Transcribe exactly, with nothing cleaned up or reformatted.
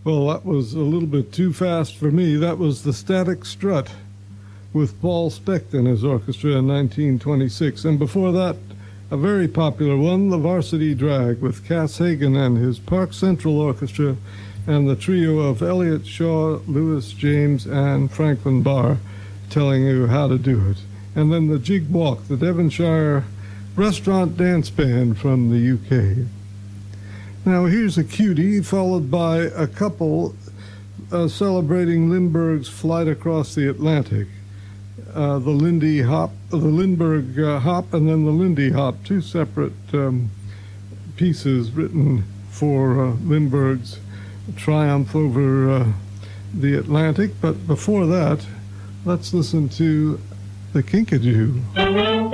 Well, that was a little bit too fast for me. That was the Static Strut with Paul Specht and his orchestra in nineteen twenty-six. And before that, a very popular one, the Varsity Drag with Cass Hagen and his Park Central Orchestra and the trio of Elliott Shaw, Lewis James, and Franklin Barr telling you how to do it. And then the Jig Walk, the Devonshire Restaurant Dance Band from the U K. Now here's a cutie followed by a couple uh, celebrating Lindbergh's flight across the Atlantic. Uh, the Lindy Hop, the Lindbergh uh, Hop, and then the Lindy Hop, two separate um, pieces written for uh, Lindbergh's triumph over uh, the Atlantic. But before that, let's listen to the Kinkajou.